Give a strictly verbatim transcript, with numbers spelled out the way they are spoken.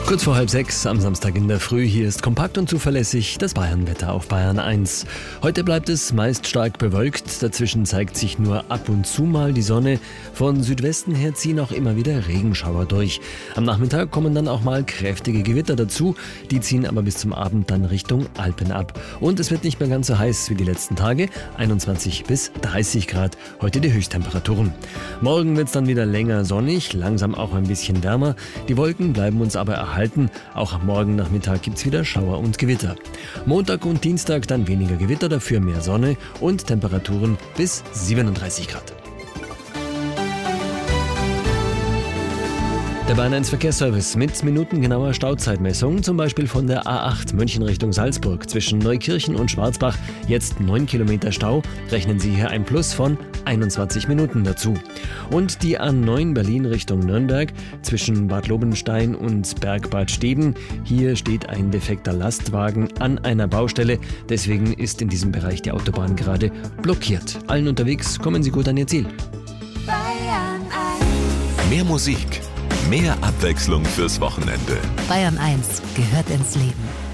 Kurz vor halb sechs am Samstag in der Früh, hier ist kompakt und zuverlässig das Bayern-Wetter auf Bayern eins. Heute bleibt es meist stark bewölkt, dazwischen zeigt sich nur ab und zu mal die Sonne. Von Südwesten her ziehen auch immer wieder Regenschauer durch. Am Nachmittag kommen dann auch mal kräftige Gewitter dazu, die ziehen aber bis zum Abend dann Richtung Alpen ab. Und es wird nicht mehr ganz so heiß wie die letzten Tage, einundzwanzig bis dreißig Grad, heute die Höchsttemperaturen. Morgen wird es dann wieder länger sonnig, langsam auch ein bisschen wärmer, die Wolken bleiben uns aber erhalten. Auch am Morgen Nachmittag gibt es wieder Schauer und Gewitter. Montag und Dienstag dann weniger Gewitter, dafür mehr Sonne und Temperaturen bis siebenunddreißig Grad. Der Bayern eins Verkehrsservice mit minutengenauer Stauzeitmessung, zum Beispiel von der A acht München Richtung Salzburg zwischen Neukirchen und Schwarzbach, jetzt neun Kilometer Stau, rechnen Sie hier ein Plus von einundzwanzig Minuten dazu. Und die A neun Berlin Richtung Nürnberg zwischen Bad Lobenstein und Bergbad Steden, hier steht ein defekter Lastwagen an einer Baustelle, deswegen ist in diesem Bereich die Autobahn gerade blockiert. Allen unterwegs, kommen Sie gut an Ihr Ziel. Bayern eins. Mehr Musik, mehr Abwechslung fürs Wochenende. Bayern eins gehört ins Leben.